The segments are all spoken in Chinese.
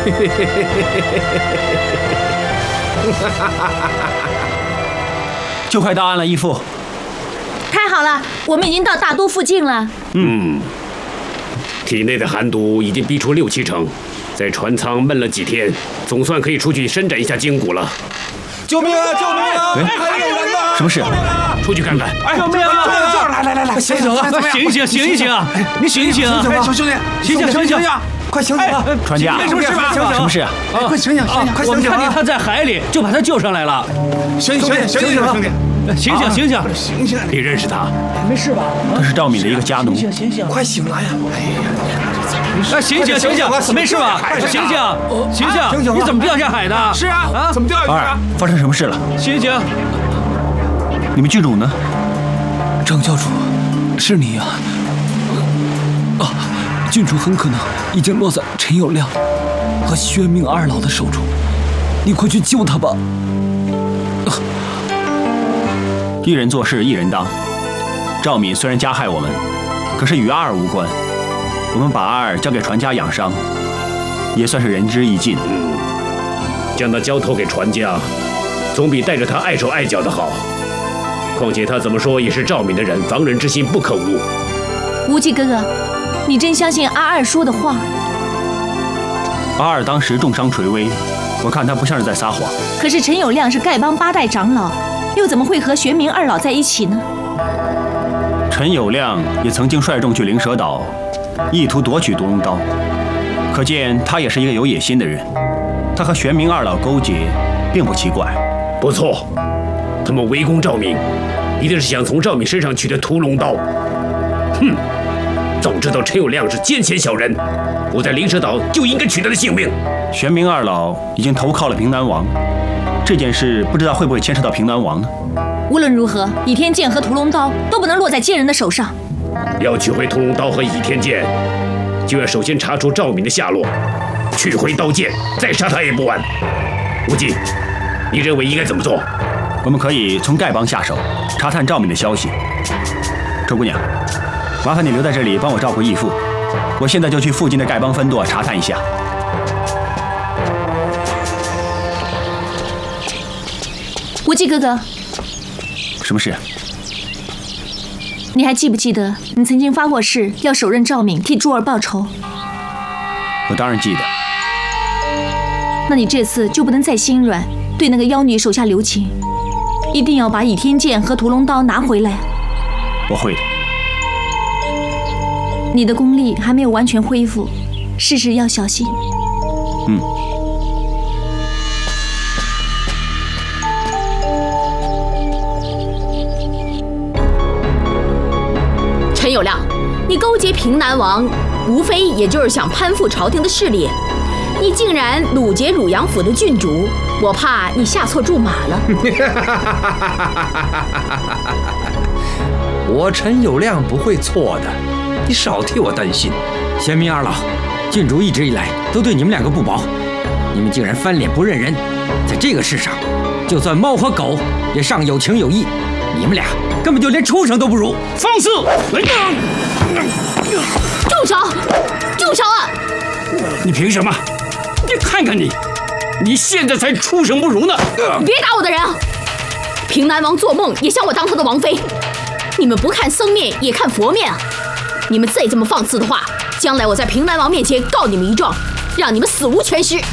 就快到岸了，义父。 太好了，我们已经到大都附近了。 体内的寒毒已经逼出6、7成，在船舱闷了几天，总算可以出去伸展一下筋骨了。 救命啊！救命啊！还有人呢！ 什么事？ 出去看看。 哎，救命啊！来，醒醒啊！ 醒一醒啊！你醒一醒啊！ 小兄弟， 醒！ 快醒醒啊！ 船家， 没什么事吧？ 什么事啊？ 快醒醒！快醒醒！ 我们看见他在海里，就把他救上来了。 醒醒！ 醒！ 你认识他？ 没事吧？ 他是赵敏的一个家奴。 醒！ 快醒来呀！ 醒！没事吧？醒！你怎么掉下海的？ 是啊，怎么掉下去啊？ 发生什么事了？醒！你们郡主呢？ 张教主，是你呀！郡主很可能已经落在陈友谅和薛明二老的手中，你快去救他吧！ 一人做事一人当。赵敏虽然加害我们，可是与阿尔无关。我们把阿尔交给船家养伤，也算是仁至义尽。 将他交托给船家，总比带着他碍手碍脚的好。况且他怎么说也是赵敏的人，防人之心不可无。 无忌哥哥，你真相信阿二说的话？ 阿尔当时重伤垂危，我看他不像是在撒谎。 可是陈友谅是丐帮8代长老，又怎么会和玄冥二老在一起呢？ 陈友谅也曾经率众去灵蛇岛，意图夺取独龙刀，可见他也是一个有野心的人。他和玄冥二老勾结，并不奇怪。 不错，他们围攻赵敏，一定是想从赵敏身上取得屠龙刀。哼！早知道陈友谅是奸险小人，我在灵蛇岛就应该取他的性命。 玄冥二老已经投靠了平南王，这件事不知道会不会牵涉到平南王呢？ 无论如何，倚天剑和屠龙刀都不能落在奸人的手上。 要取回屠龙刀和倚天剑，就要首先查出赵敏的下落，取回刀剑，再杀他也不晚。无忌，你认为应该怎么做？ 我们可以从丐帮下手，查探赵敏的消息。周姑娘，麻烦你留在这里帮我照顾义父，我现在就去附近的丐帮分舵查探一下。 无忌哥哥， 什么事？ 你还记不记得你曾经发过誓要手刃赵敏，替珠儿报仇？ 我当然记得。 那你这次就不能再心软，对那个妖女手下留情，一定要把倚天剑和屠龙刀拿回来。 我会的。 你的功力还没有完全恢复，事事要小心。 陈友谅，你勾结平南王，无非也就是想攀附朝廷的势力。你竟然掳劫汝阳府的郡主，我怕你下错注码了。 我陈友谅不会错的，你少替我担心。 玄冥二老，郡主一直以来都对你们2个不薄，你们竟然翻脸不认人，在这个世上，就算猫和狗也尚有情有义，你们俩根本就连畜生都不如！ 放肆！ 住手！住手啊！ 你凭什么？你看看你，你现在才畜生不如呢！ 别打我的人啊！平南王做梦也想我当他的王妃，你们不看僧面也看佛面啊！你们再这么放肆的话，将来我在平南王面前告你们一状，让你们死无全尸。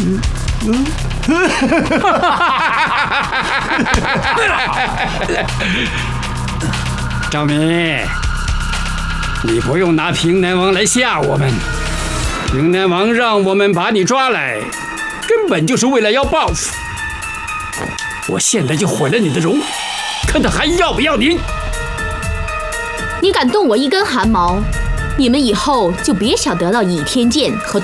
赵敏，你不用拿平南王来吓我们。平南王让我们把你抓来，根本就是为了要报复。我现在就毁了你的容，看他还要不要你！ 你敢动我一根汗毛，你们以后就别想得到倚天剑和